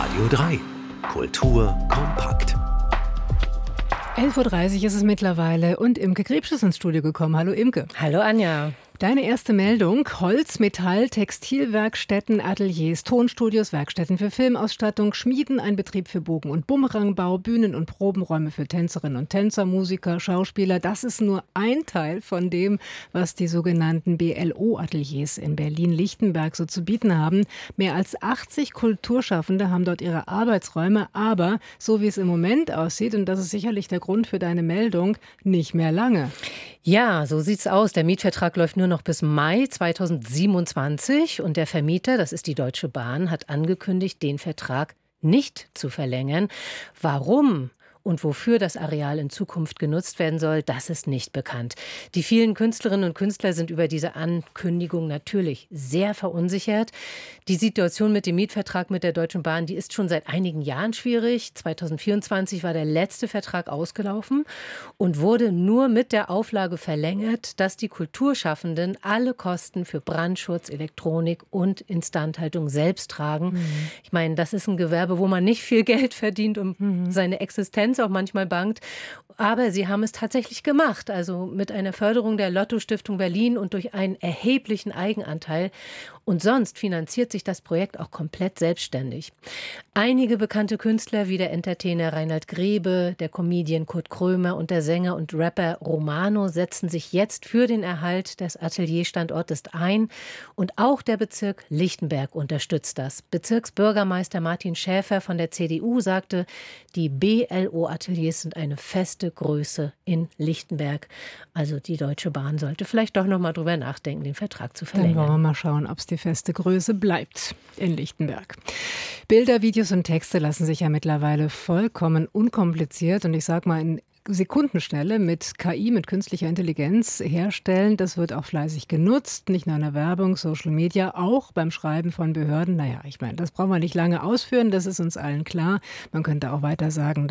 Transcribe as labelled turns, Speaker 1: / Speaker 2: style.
Speaker 1: Radio 3. Kultur kompakt.
Speaker 2: 11.30 Uhr ist es mittlerweile und Imke Griebsch ist ins Studio gekommen. Hallo Imke.
Speaker 3: Hallo Anja.
Speaker 2: Deine erste Meldung: Holz, Metall, Textilwerkstätten, Ateliers, Tonstudios, Werkstätten für Filmausstattung, Schmieden, ein Betrieb für Bogen- und Bumerangbau, Bühnen- und Probenräume für Tänzerinnen und Tänzer, Musiker, Schauspieler. Das ist nur ein Teil von dem, was die sogenannten BLO-Ateliers in Berlin-Lichtenberg so zu bieten haben. Mehr als 80 Kulturschaffende haben dort ihre Arbeitsräume, aber so wie es im Moment aussieht, und das ist sicherlich der Grund für deine Meldung, nicht mehr lange.
Speaker 3: Ja, so sieht's aus. Der Mietvertrag läuft nur noch bis Mai 2027 und der Vermieter, das ist die Deutsche Bahn, hat angekündigt, den Vertrag nicht zu verlängern. Warum und wofür das Areal in Zukunft genutzt werden soll, das ist nicht bekannt. Die vielen Künstlerinnen und Künstler sind über diese Ankündigung natürlich sehr verunsichert. Die Situation mit dem Mietvertrag mit der Deutschen Bahn, die ist schon seit einigen Jahren schwierig. 2024 war der letzte Vertrag ausgelaufen und wurde nur mit der Auflage verlängert, dass die Kulturschaffenden alle Kosten für Brandschutz, Elektronik und Instandhaltung selbst tragen. Ich meine, das ist ein Gewerbe, wo man nicht viel Geld verdient und seine Existenz auch manchmal bangt. Aber sie haben es tatsächlich gemacht, also mit einer Förderung der Lotto-Stiftung Berlin und durch einen erheblichen Eigenanteil. Und sonst finanziert sich das Projekt auch komplett selbstständig. Einige bekannte Künstler wie der Entertainer Reinhard Grebe, der Comedian Kurt Krömer und der Sänger und Rapper Romano setzen sich jetzt für den Erhalt des Atelierstandortes ein. Und auch der Bezirk Lichtenberg unterstützt das. Bezirksbürgermeister Martin Schäfer von der CDU sagte, die BLO-Ateliers sind eine feste Größe in Lichtenberg. Also die Deutsche Bahn sollte vielleicht doch noch mal drüber nachdenken, den Vertrag zu verlängern.
Speaker 2: Dann wollen wir mal schauen, ob es die feste Größe bleibt in Lichtenberg. Bilder, Videos und Texte lassen sich ja mittlerweile vollkommen unkompliziert und ich sag mal in Sekundenschnelle mit KI, mit künstlicher Intelligenz herstellen. Das wird auch fleißig genutzt, nicht nur in der Werbung, Social Media, auch beim Schreiben von Behörden. Naja, ich meine, das brauchen wir nicht lange ausführen, das ist uns allen klar. Man könnte auch weiter sagen,